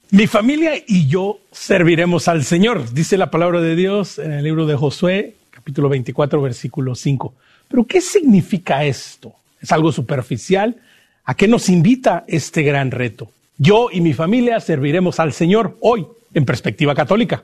Mi familia y yo serviremos al Señor, dice la palabra de Dios en el libro de Josué, capítulo 24, versículo 5. Pero ¿qué significa esto? ¿Es algo superficial? ¿A qué nos invita este gran reto? Yo y mi familia serviremos al Señor hoy, en Perspectiva Católica.